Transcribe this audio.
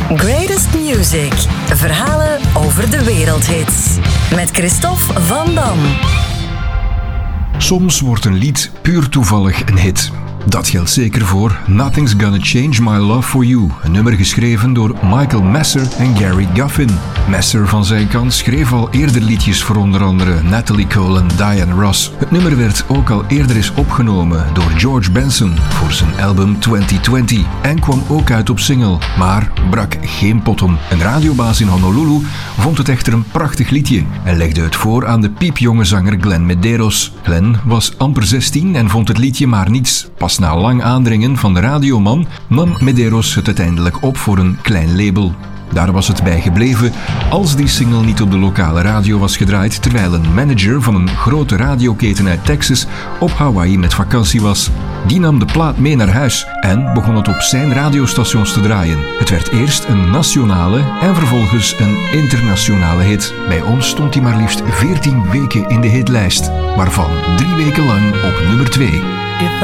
Greatest Music. Verhalen over de wereldhits. Met Christophe van Dam. Soms wordt een lied puur toevallig een hit. Dat geldt zeker voor Nothing's Gonna Change My Love For You, een nummer geschreven door Michael Messer en Gary Guffin. Messer van zijn kant schreef al eerder liedjes voor onder andere Natalie Cole en Diana Ross. Het nummer werd ook al eerder eens opgenomen door George Benson voor zijn album 2020 en kwam ook uit op single, maar brak geen potten. Een radiobaas in Honolulu vond het echter een prachtig liedje en legde het voor aan de piepjonge zanger Glenn Medeiros. Glenn was amper 16 en vond het liedje maar niets. Pas na lang aandringen van de radioman nam Medeiros het uiteindelijk op voor een klein label. Daar was het bij gebleven als die single niet op de lokale radio was gedraaid, terwijl een manager van een grote radioketen uit Texas op Hawaii met vakantie was. Die nam de plaat mee naar huis en begon het op zijn radiostations te draaien. Het werd eerst een nationale en vervolgens een internationale hit. Bij ons stond hij maar liefst 14 weken in de hitlijst, waarvan 3 weken lang op nummer 2.